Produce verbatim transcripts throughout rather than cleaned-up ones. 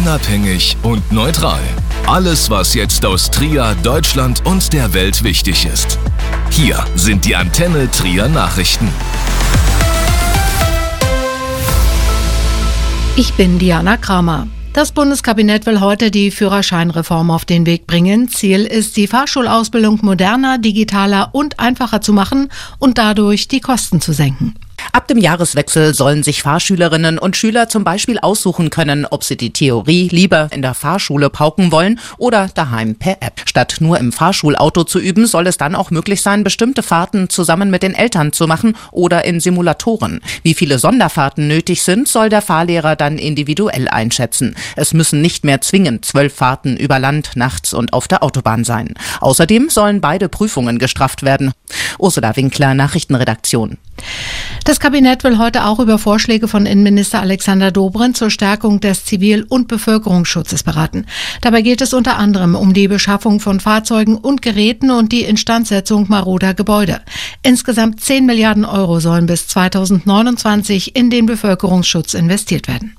unabhängig und neutral. Alles, was jetzt aus Trier, Deutschland und der Welt wichtig ist. Hier sind die Antenne Trier Nachrichten. Ich bin Diana Kramer. Das Bundeskabinett will heute die Führerscheinreform auf den Weg bringen. Ziel ist, die Fahrschulausbildung moderner, digitaler und einfacher zu machen und dadurch die Kosten zu senken. Ab dem Jahreswechsel sollen sich Fahrschülerinnen und Schüler zum Beispiel aussuchen können, ob sie die Theorie lieber in der Fahrschule pauken wollen oder daheim per App. Statt nur im Fahrschulauto zu üben, soll es dann auch möglich sein, bestimmte Fahrten zusammen mit den Eltern zu machen oder in Simulatoren. Wie viele Sonderfahrten nötig sind, soll der Fahrlehrer dann individuell einschätzen. Es müssen nicht mehr zwingend zwölf Fahrten über Land, nachts und auf der Autobahn sein. Außerdem sollen beide Prüfungen gestrafft werden. Ursula Winkler, Nachrichtenredaktion. Das Kabinett will heute auch über Vorschläge von Innenminister Alexander Dobrindt zur Stärkung des Zivil- und Bevölkerungsschutzes beraten. Dabei geht es unter anderem um die Beschaffung von Fahrzeugen und Geräten und die Instandsetzung maroder Gebäude. Insgesamt zehn Milliarden Euro sollen bis zweitausendneunundzwanzig in den Bevölkerungsschutz investiert werden.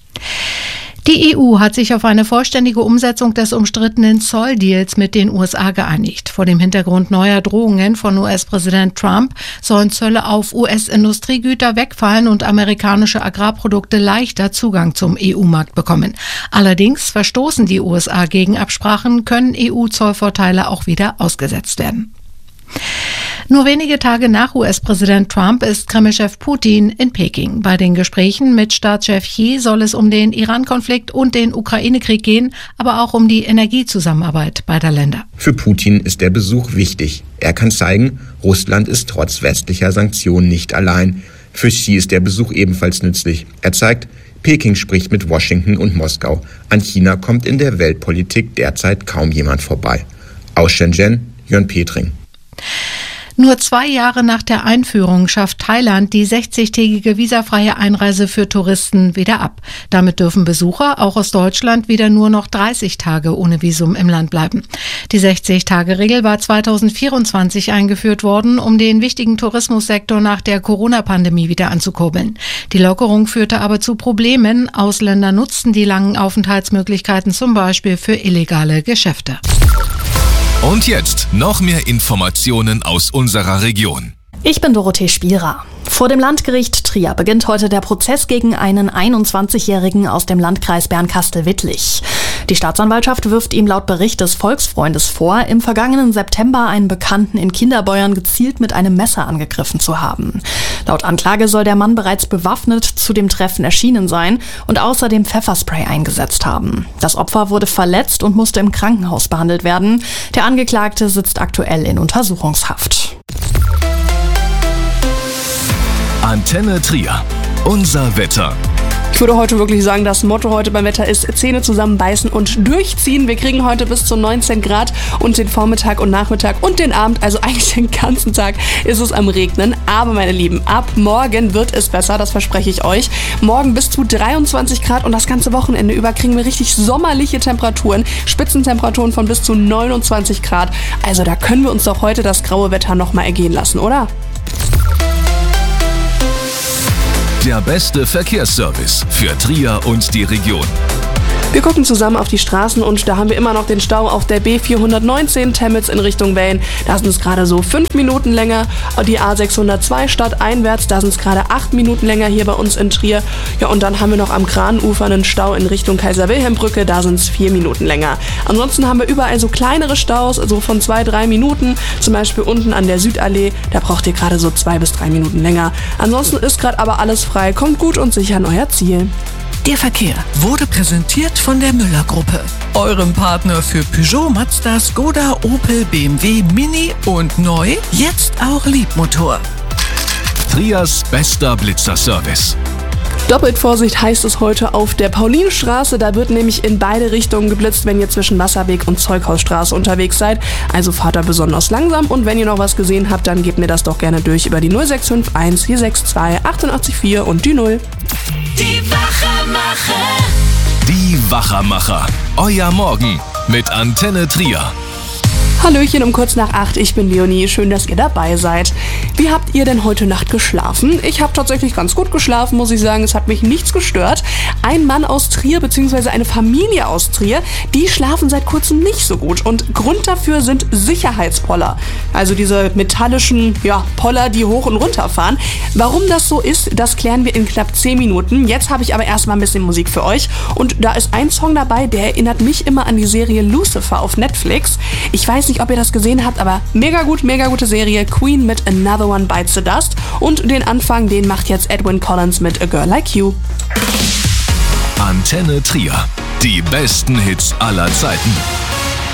Die E U hat sich auf eine vollständige Umsetzung des umstrittenen Zolldeals mit den U S A geeinigt. Vor dem Hintergrund neuer Drohungen von U S-Präsident Trump sollen Zölle auf U S-Industriegüter wegfallen und amerikanische Agrarprodukte leichter Zugang zum E U-Markt bekommen. Allerdings verstoßen die U S A gegen Absprachen, können E U-Zollvorteile auch wieder ausgesetzt werden. Nur wenige Tage nach U S-Präsident Trump ist Kreml-Chef Putin in Peking. Bei den Gesprächen mit Staatschef Xi soll es um den Iran-Konflikt und den Ukraine-Krieg gehen, aber auch um die Energiezusammenarbeit beider Länder. Für Putin ist der Besuch wichtig. Er kann zeigen, Russland ist trotz westlicher Sanktionen nicht allein. Für Xi ist der Besuch ebenfalls nützlich. Er zeigt, Peking spricht mit Washington und Moskau. An China kommt in der Weltpolitik derzeit kaum jemand vorbei. Aus Shenzhen, Jörn Petring. Nur zwei Jahre nach der Einführung schafft Thailand die sechzigtägige visafreie Einreise für Touristen wieder ab. Damit dürfen Besucher auch aus Deutschland wieder nur noch dreißig Tage ohne Visum im Land bleiben. Die sechzig-Tage-Regel war zweitausendvierundzwanzig eingeführt worden, um den wichtigen Tourismussektor nach der Corona-Pandemie wieder anzukurbeln. Die Lockerung führte aber zu Problemen. Ausländer nutzten die langen Aufenthaltsmöglichkeiten zum Beispiel für illegale Geschäfte. Und jetzt noch mehr Informationen aus unserer Region. Ich bin Dorothee Spierer. Vor dem Landgericht Trier beginnt heute der Prozess gegen einen einundzwanzigjährigen aus dem Landkreis Bernkastel-Wittlich. Die Staatsanwaltschaft wirft ihm laut Bericht des Volksfreundes vor, im vergangenen September einen Bekannten in Kinderbeuern gezielt mit einem Messer angegriffen zu haben. Laut Anklage soll der Mann bereits bewaffnet zu dem Treffen erschienen sein und außerdem Pfefferspray eingesetzt haben. Das Opfer wurde verletzt und musste im Krankenhaus behandelt werden. Der Angeklagte sitzt aktuell in Untersuchungshaft. Antenne Trier. Unser Wetter. Ich würde heute wirklich sagen, das Motto heute beim Wetter ist Zähne zusammenbeißen und durchziehen. Wir kriegen heute bis zu neunzehn Grad und den Vormittag und Nachmittag und den Abend, also eigentlich den ganzen Tag, ist es am Regnen. Aber meine Lieben, ab morgen wird es besser, das verspreche ich euch. Morgen bis zu dreiundzwanzig Grad und das ganze Wochenende über kriegen wir richtig sommerliche Temperaturen. Spitzentemperaturen von bis zu neunundzwanzig Grad. Also da können wir uns doch heute das graue Wetter nochmal ergehen lassen, oder? Der beste Verkehrsservice für Trier und die Region. Wir gucken zusammen auf die Straßen und da haben wir immer noch den Stau auf der B vierhundertneunzehn Temmitz in Richtung Wellen. Da sind es gerade so fünf Minuten länger. Die A sechshundertzwei stadteinwärts, da sind es gerade acht Minuten länger hier bei uns in Trier. Ja, und dann haben wir noch am Kranufer einen Stau in Richtung Kaiser-Wilhelm-Brücke, da sind es vier Minuten länger. Ansonsten haben wir überall so kleinere Staus, so von zwei, drei Minuten. Zum Beispiel unten an der Südallee, da braucht ihr gerade so zwei bis drei Minuten länger. Ansonsten ist gerade aber alles frei. Kommt gut und sicher an euer Ziel. Der Verkehr wurde präsentiert von der Müller-Gruppe, eurem Partner für Peugeot, Mazda, Skoda, Opel, B M W, Mini und neu, jetzt auch Liebmotor. Triers bester Blitzerservice. Doppelt Vorsicht heißt es heute auf der Paulinstraße. Da wird nämlich in beide Richtungen geblitzt, wenn ihr zwischen Wasserweg und Zeughausstraße unterwegs seid. Also fahrt da besonders langsam und wenn ihr noch was gesehen habt, dann gebt mir das doch gerne durch über die null sechs fünf eins vier sechs zwei acht acht vier und die null. Die Wachermacher. Die Wachermacher. Euer Morgen mit Antenne Trier. Hallöchen um kurz nach acht, ich bin Leonie, schön, dass ihr dabei seid. Wie habt ihr denn heute Nacht geschlafen? Ich habe tatsächlich ganz gut geschlafen, muss ich sagen, es hat mich nichts gestört. Ein Mann aus Trier bzw. eine Familie aus Trier, die schlafen seit kurzem nicht so gut und Grund dafür sind Sicherheitspoller. Also diese metallischen ja, Poller, die hoch und runter fahren. Warum das so ist, das klären wir in knapp zehn Minuten. Jetzt habe ich aber erstmal ein bisschen Musik für euch und da ist ein Song dabei, der erinnert mich immer an die Serie Lucifer auf Netflix. Ich weiß nicht, ob ihr das gesehen habt, aber mega gut, mega gute Serie. Queen mit Another One Bites the Dust. Und den Anfang, den macht jetzt Edwyn Collins mit A Girl Like You. Antenne Trier. Die besten Hits aller Zeiten.